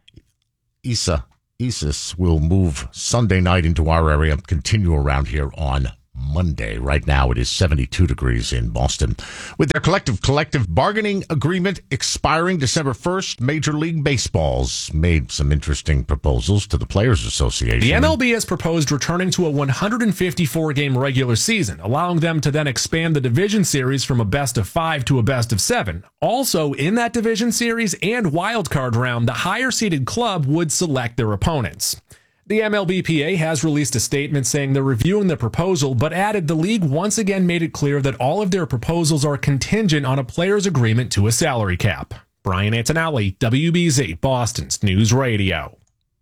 S1: Isa. Isis will move Sunday night into our area, continue around here on Monday. Right now it is seventy-two degrees in Boston. With their collective collective bargaining agreement expiring December first, Major League Baseball's made some interesting proposals to the Players Association.
S16: The M L B has proposed returning to a one hundred fifty-four game regular season, allowing them to then expand the division series from a best of five to a best of seven. Also, in that division series and wild card round, the higher seeded club would select their opponents. The M L B P A has released a statement saying they're reviewing the proposal, but added the league once again made it clear that all of their proposals are contingent on a player's agreement to a salary cap. Brian Antonelli, W B Z, Boston's News Radio.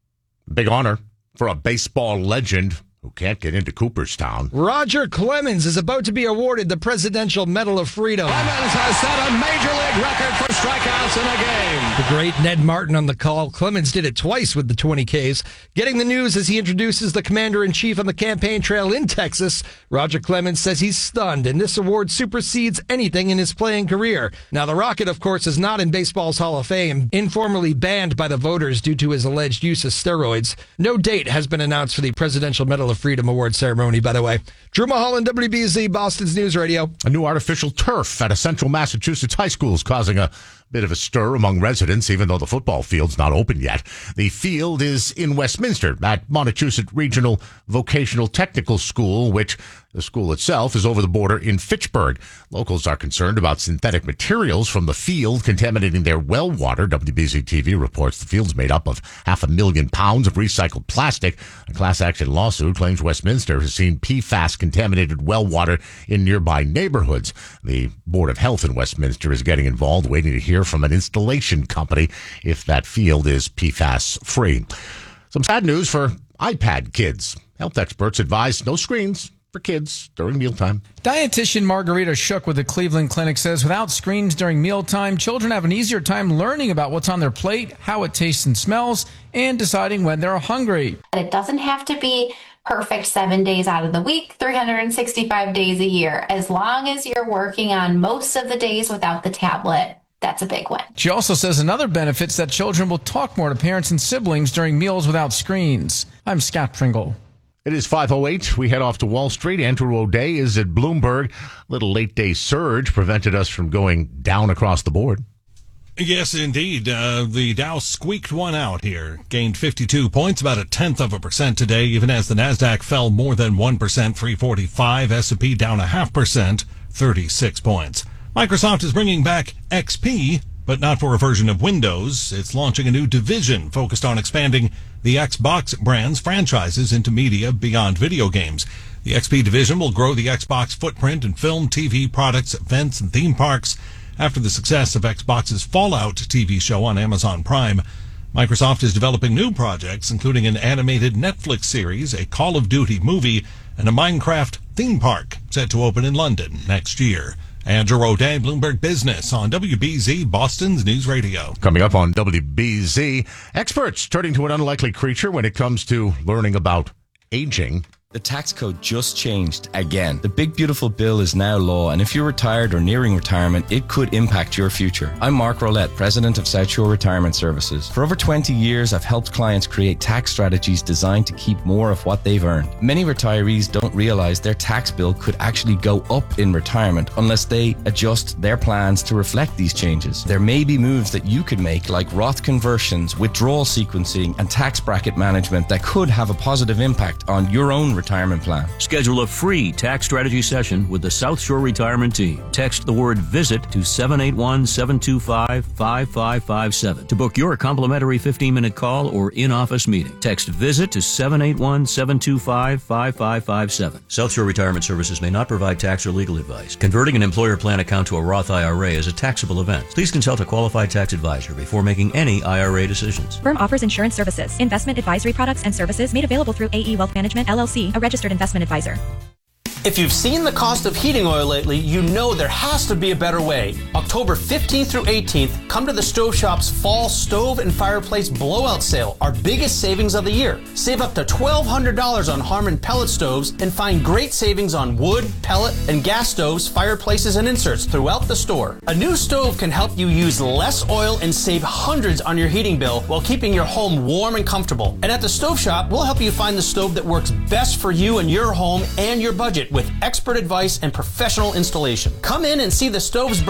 S1: Big honor for a baseball legend who can't get into Cooperstown.
S5: Roger Clemens is about to be awarded the Presidential Medal of Freedom.
S8: Clemens has set a major league record for strikeouts in a game.
S5: The great Ned Martin on the call. Clemens did it twice with the twenty Ks. Getting the news as he introduces the commander-in-chief on the campaign trail in Texas. Roger Clemens says he's stunned, and this award supersedes anything in his playing career. Now, the Rocket, of course, is not in baseball's Hall of Fame, informally banned by the voters due to his alleged use of steroids. No date has been announced for the Presidential Medal of Freedom Award ceremony, by the way. Drew Mulholland, W B Z, Boston's News Radio.
S1: A new artificial turf at a central Massachusetts high school is causing a bit of a stir among residents, even though the football field's not open yet. The field is in Westminster at Montechusett Regional Vocational Technical School, which the school itself is over the border in Fitchburg. Locals are concerned about synthetic materials from the field contaminating their well water. W B Z T V reports the field's made up of half a million pounds of recycled plastic. A class action lawsuit claims Westminster has seen P FAS contaminated well water in nearby neighborhoods. The Board of Health in Westminster is getting involved, waiting to hear from an installation company if that field is P FAS free. Some sad news for iPad kids. Health experts advise no screens for kids during mealtime.
S19: Dietitian Margarita Shook with the Cleveland Clinic says without screens during mealtime, children have an easier time learning about what's on their plate, how it tastes and smells, and deciding when they're hungry.
S20: It doesn't have to be perfect seven days out of the week, three hundred sixty-five days a year. As long as you're working on most of the days without the tablet, that's a big win.
S19: She also says another benefit is that children will talk more to parents and siblings during meals without screens. I'm Scott Pringle.
S1: It is five oh eight. We head off to Wall Street. Andrew O'Day is at Bloomberg. Little late day surge prevented us from going down across the board.
S21: Yes, indeed. Uh, the Dow squeaked one out here, gained fifty-two points, about a tenth of a percent today, even as the Nasdaq fell more than one percent, three forty-five. S and P down a half percent, thirty-six points. Microsoft is bringing back X P, but not for a version of Windows. It's launching a new division focused on expanding the Xbox brand's franchises into media beyond video games. The X P division will grow the Xbox footprint in film, T V products, events, and theme parks. After the success of Xbox's Fallout T V show on Amazon Prime, Microsoft is developing new projects, including an animated Netflix series, a Call of Duty movie, and a Minecraft theme park set to open in London next year. Andrew O'Day, Bloomberg Business on W B Z, Boston's News Radio.
S1: Coming up on W B Z, experts turning to an unlikely creature when it comes to learning about aging.
S7: The tax code just changed again. The big beautiful bill is now law, and if you're retired or nearing retirement, it could impact your future. I'm Mark Roulette, President of South Shore Retirement Services. For over twenty years, I've helped clients create tax strategies designed to keep more of what they've earned. Many retirees don't realize their tax bill could actually go up in retirement unless they adjust their plans to reflect these changes. There may be moves that you could make, like Roth conversions, withdrawal sequencing, and tax bracket management that could have a positive impact on your own retirement plan.
S11: Schedule a free tax strategy session with the South Shore Retirement Team. Text the word VISIT to seven eight one, seven two five, five five five seven to book your complimentary fifteen minute call or in-office meeting. Text VISIT to seven eight one, seven two five, five five five seven. South Shore Retirement Services may not provide tax or legal advice. Converting an employer plan account to a Roth I R A is a taxable event. Please consult a qualified tax advisor before making any I R A decisions.
S12: Firm offers insurance services, investment advisory products and services made available through A E Wealth Management, L L C, a registered investment advisor.
S13: If you've seen the cost of heating oil lately, you know there has to be a better way. October fifteenth through eighteenth, come to the Stove Shop's Fall Stove and Fireplace Blowout Sale, our biggest savings of the year. Save up to twelve hundred dollars on Harmon pellet stoves and find great savings on wood, pellet, and gas stoves, fireplaces, and inserts throughout the store. A new stove can help you use less oil and save hundreds on your heating bill while keeping your home warm and comfortable. And at the Stove Shop, we'll help you find the stove that works best for you and your home and your budget with expert advice and professional installation. Come in and see the stoves